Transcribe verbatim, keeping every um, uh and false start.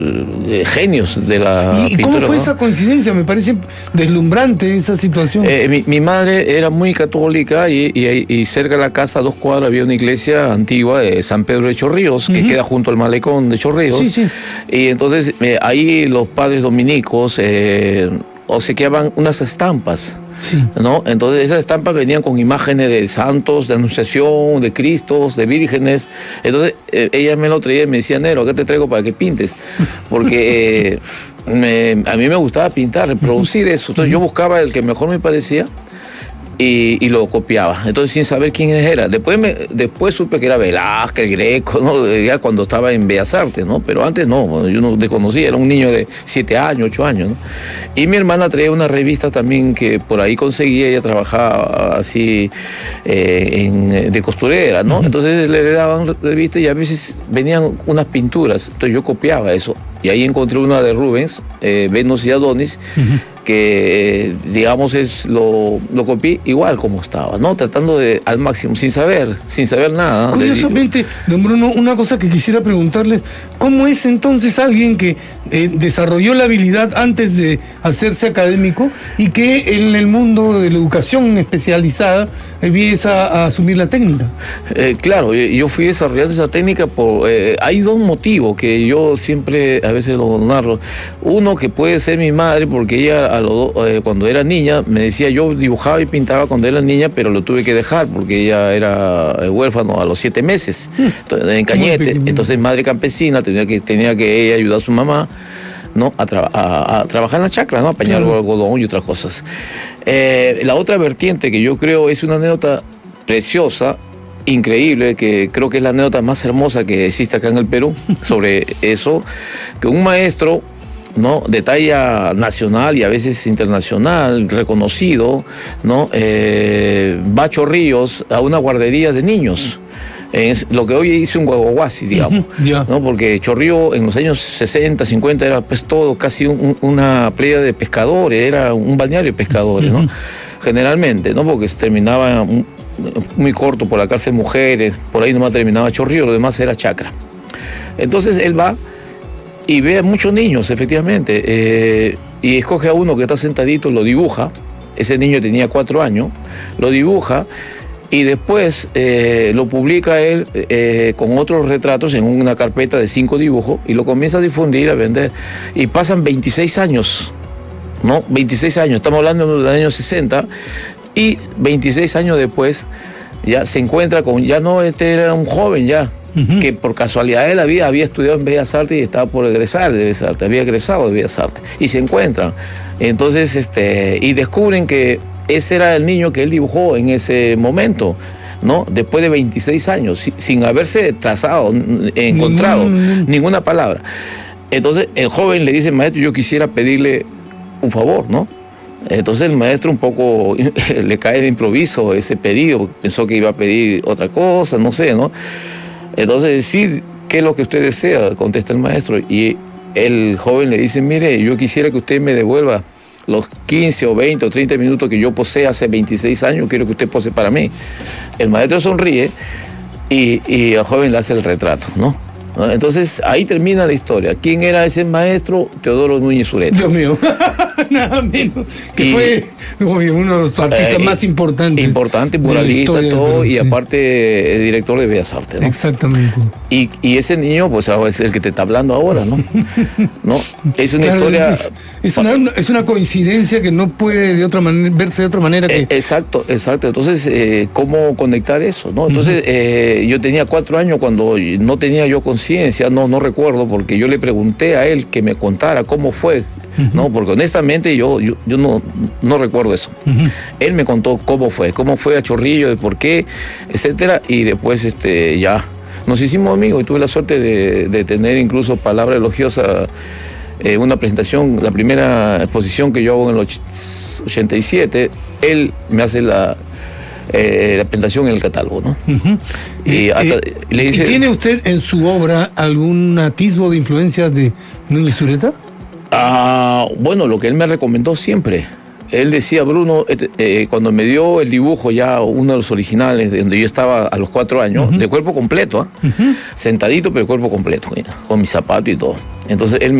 eh, genios de la ¿Y, pintura. ¿Y cómo fue ¿no? esa coincidencia? Me parece deslumbrante esa situación. Eh, mi, mi madre era muy católica y, y, y cerca de la casa, a dos cuadras, había una iglesia antigua de San Pedro de Chorrillos, uh-huh. que queda junto al malecón de Chorrillos. Sí, sí. Y entonces eh, ahí los padres dominicos eh, obsequiaban unas estampas. Sí. ¿No? Entonces esas estampas venían con imágenes de santos, de anunciación, de cristos, de vírgenes. Entonces eh, ella me lo traía y me decía, Nero, ¿qué te traigo para que pintes? Porque eh, me, a mí me gustaba pintar, reproducir eso. Entonces yo buscaba el que mejor me parecía y, y lo copiaba. Entonces sin saber quién era. Después, me, después supe que era Velázquez, el Greco, ¿no? Ya cuando estaba en Bellas Artes, ¿no? Pero antes no, yo no desconocía, era un niño de siete años, ocho años, ¿no? Y mi hermana traía una revista también que por ahí conseguía, ella trabajaba así eh, en, de costurera, ¿no? Entonces le daban revistas y a veces venían unas pinturas, entonces yo copiaba eso. Y ahí encontré una de Rubens, eh, Venus y Adonis, uh-huh. que eh, digamos es lo, lo copié igual como estaba, ¿no? Tratando de al máximo, sin saber, sin saber nada. Curiosamente, don Bruno, una cosa que quisiera preguntarles, ¿cómo es entonces alguien que eh, desarrolló la habilidad antes de hacerse académico y que en el mundo de la educación especializada empieza a asumir la técnica? Eh, claro, yo fui desarrollando esa técnica por... Eh, hay dos motivos que yo siempre a veces lo narro. Uno, que puede ser mi madre, porque ella a lo, eh, cuando era niña me decía, yo dibujaba y pintaba cuando era niña, pero lo tuve que dejar porque ella era huérfano a los siete meses, entonces, en Cañete. Entonces madre campesina, tenía que, tenía que ella ayudar a su mamá, ¿no? a, tra a, a trabajar en la chacra, ¿no? A apañar claro. algodón y otras cosas. Eh, la otra vertiente que yo creo es una anécdota preciosa, increíble, que creo que es la anécdota más hermosa que existe acá en el Perú sobre eso, que un maestro, ¿no? de talla nacional y a veces internacional, reconocido, ¿no? eh, va a Chorrillos a una guardería de niños. Es lo que hoy hizo un guaguaguasi, digamos, yeah. ¿no? Porque Chorrillos en los años sesenta, cincuenta era pues todo casi un, una playa de pescadores, era un balneario de pescadores, ¿no? Generalmente, ¿no? Porque se terminaba un, muy corto por la cárcel de mujeres, por ahí nomás terminaba Chorrillos, lo demás era chacra. Entonces él va y ve a muchos niños, efectivamente, eh, y escoge a uno que está sentadito, lo dibuja. Ese niño tenía cuatro años, lo dibuja. Y después eh, lo publica él eh, con otros retratos en una carpeta de cinco dibujos y lo comienza a difundir, a vender. Y pasan veintiséis años, ¿no? veintiséis años, estamos hablando de los años sesenta, y veintiséis años después ya se encuentra con, ya no, este era un joven ya, uh-huh. que por casualidad de la vida había estudiado en Bellas Artes y estaba por egresar de Bellas Artes, había egresado de Bellas Artes, y se encuentran. Entonces, este, y descubren que ese era el niño que él dibujó en ese momento, ¿no? Después de veintiséis años, sin haberse trazado, encontrado Ningún... ninguna palabra. Entonces el joven le dice, maestro, yo quisiera pedirle un favor, ¿no? Entonces el maestro un poco le cae de improviso ese pedido, pensó que iba a pedir otra cosa, no sé, ¿no? Entonces, sí, ¿qué es lo que usted desea?, contesta el maestro. Y el joven le dice, mire, yo quisiera que usted me devuelva los quince o veinte o treinta minutos que yo posee hace veintiséis años, quiero que usted pose para mí. El maestro sonríe y, y el joven le hace el retrato, ¿no? Entonces ahí termina la historia. ¿Quién era ese maestro? Teodoro Núñez Ureta. Dios mío, nada menos. Que y, fue uno de los artistas eh, más importantes. Importante, muralista, todo, y sí. aparte director de Bellas Artes, ¿no? Exactamente. Y, y ese niño, pues es el que te está hablando ahora, ¿no? ¿No? Es una claro, historia. Es, es, una, es una coincidencia que no puede de otra manera, verse de otra manera que. Eh, exacto, exacto. Entonces, eh, ¿cómo conectar eso, no? Entonces, uh-huh. eh, yo tenía cuatro años cuando no tenía yo conciencia, no, no recuerdo, porque yo le pregunté a él que me contara cómo fue, uh-huh. ¿no? Porque honestamente yo, yo, yo no, no recuerdo eso. Uh-huh. Él me contó cómo fue, cómo fue a Chorrillos, de por qué, etcétera, y después este, ya nos hicimos amigos y tuve la suerte de, de tener incluso palabra elogiosa. Eh, una presentación, la primera exposición que yo hago en el ochenta y siete, él me hace la, eh, la presentación en el catálogo, ¿no? Uh-huh. Y, hasta, eh, le dice, ¿y tiene usted en su obra algún atisbo de influencia de Núñez Ureta? Ah, bueno, lo que él me recomendó siempre. él decía, Bruno, eh, eh, cuando me dio el dibujo ya, uno de los originales, de donde yo estaba a los cuatro años, uh-huh. de cuerpo completo, ¿eh? uh-huh. sentadito, pero cuerpo completo, mira, con mi zapato y todo. Entonces él me